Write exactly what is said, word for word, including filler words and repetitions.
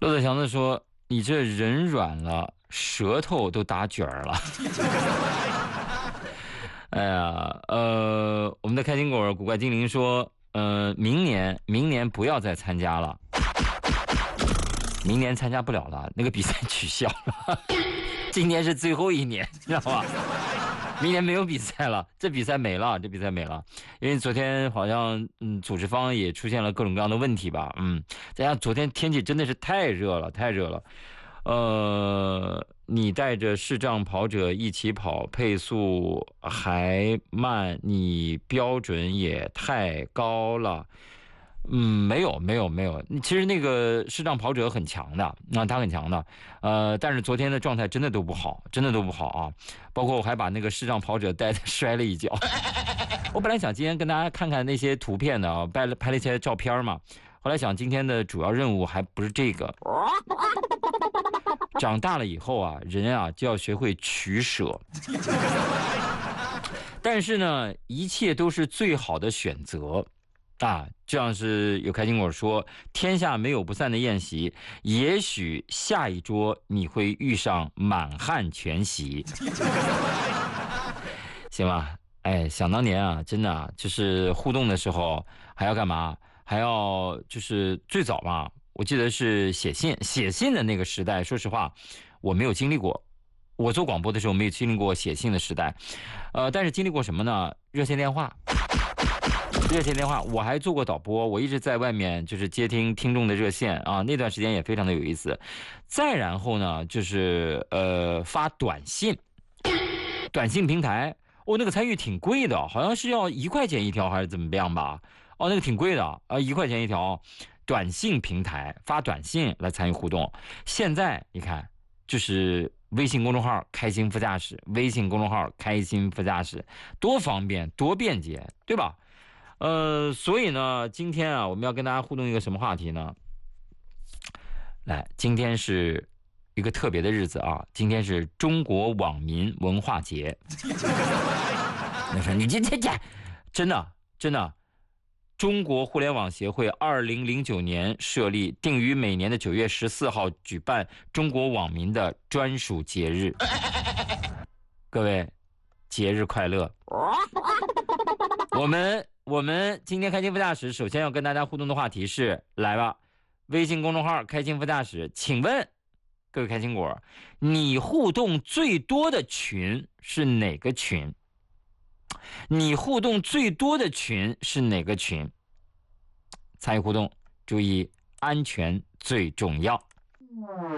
骆驼祥子说：“你这人软了，舌头都打卷儿了。”哎呀，呃，我们的开心果古怪精灵说：“呃，明年明年不要再参加了，明年参加不了了，那个比赛取消了。今年是最后一年，知道吧？明年没有比赛了，这比赛没了，这比赛没了。因为昨天好像嗯，组织方也出现了各种各样的问题吧，嗯，再加上昨天天气真的是太热了，太热了。呃，你带着视障跑者一起跑，配速还慢，你标准也太高了。嗯，没有没有没有，其实那个视障跑者很强的，那他很强的，呃，但是昨天的状态真的都不好，真的都不好啊，包括我还把那个视障跑者带的摔了一跤。我本来想今天跟大家看看那些图片的啊，拍了拍了一些照片嘛，后来想今天的主要任务还不是这个。长大了以后啊，人啊就要学会取舍。但是呢，一切都是最好的选择。啊，这样是有开心果说，天下没有不散的宴席，也许下一桌你会遇上满汉全席。行吧，哎，想当年啊，真的啊，就是互动的时候还要干嘛？还要就是最早嘛，我记得是写信，写信的那个时代，说实话，我没有经历过。我做广播的时候没有经历过写信的时代，呃，但是经历过什么呢？热线电话。热线电话，我还做过导播，我一直在外面就是接听听众的热线啊，那段时间也非常的有意思。再然后呢，就是呃发短信，短信平台，哦，那个参与挺贵的，好像是要一块钱一条还是怎么样吧？哦，那个挺贵的啊，一块钱一条，短信平台发短信来参与互动。现在你看，就是微信公众号开心副驾驶，微信公众号开心副驾驶，多方便多便捷，对吧？呃，所以呢，今天啊，我们要跟大家互动一个什么话题呢？来，今天是一个特别的日子啊，今天是中国网民文化节。你说你这这这，真的真的，中国互联网协会二零零九年设立，定于每年的九月十四号举办中国网民的专属节日。各位，节日快乐！我们。我们今天开心副驾驶首先要跟大家互动的话题是，来吧，微信公众号开心副驾驶，请问各位开心果，你互动最多的群是哪个群？你互动最多的群是哪个群？参与互动，注意安全最重要。